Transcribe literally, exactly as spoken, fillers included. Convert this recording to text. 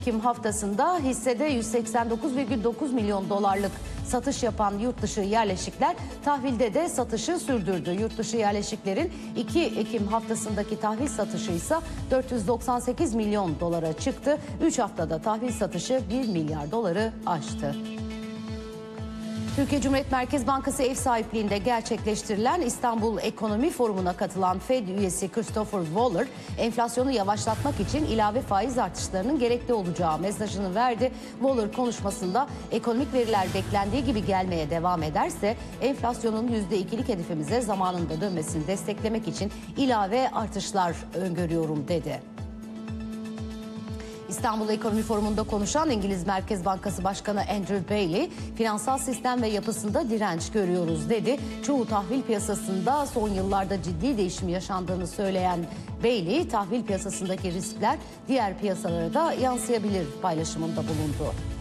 Ekim haftasında hissede yüz seksen dokuz virgül dokuz milyon dolarlık satış yapan yurt dışı yerleşikler tahvilde de satışı sürdürdü. Yurt dışı yerleşiklerin iki Ekim haftasındaki tahvil satışı ise dört yüz doksan sekiz milyon dolara çıktı. üç haftada tahvil satışı bir milyar doları aştı. Türkiye Cumhuriyet Merkez Bankası ev sahipliğinde gerçekleştirilen İstanbul Ekonomi Forumu'na katılan Fed üyesi Christopher Waller, enflasyonu yavaşlatmak için ilave faiz artışlarının gerekli olacağı mesajını verdi. Waller konuşmasında ekonomik veriler beklendiği gibi gelmeye devam ederse enflasyonun yüzde ikilik hedefimize zamanında dönmesini desteklemek için ilave artışlar öngörüyorum dedi. İstanbul Ekonomi Forumu'nda konuşan İngiliz Merkez Bankası Başkanı Andrew Bailey, finansal sistem ve yapısında direnç görüyoruz dedi. Çoğu tahvil piyasasında son yıllarda ciddi değişim yaşandığını söyleyen Bailey, tahvil piyasasındaki riskler diğer piyasalara da yansıyabilir paylaşımında bulundu.